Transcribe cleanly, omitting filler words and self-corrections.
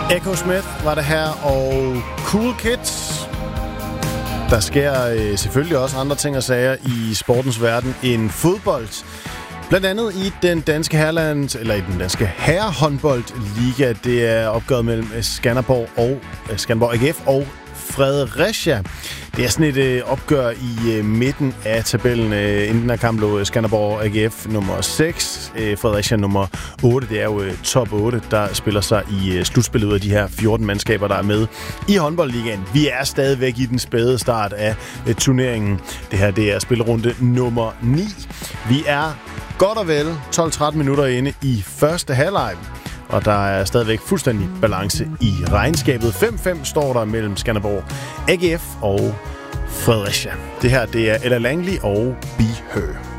Echo Smith var det her, og Cool Kids. Der sker selvfølgelig også andre ting og sager i sportens verden end fodbold. Blandt andet i den danske herrehåndboldliga. Det er opgøret mellem Skanderborg AGF og Fredericia. Det er sådan et opgør i midten af tabellen. Inden der kamp lå Skanderborg AGF nummer 6, Fredericia nummer 8. Det er jo top 8, der spiller sig i slutspillet ud af de her 14 mandskaber, der er med i håndboldligaen. Vi er stadigvæk i den spæde start af turneringen. Det her, det er spillerunde nummer 9. Vi er godt og vel 12-13 minutter inde i første halvleg. Og der er stadigvæk fuldstændig balance i regnskabet. 5-5 står der mellem Skanderborg AGF og Fredericia. Det her, det er Ella Langley og Be Her.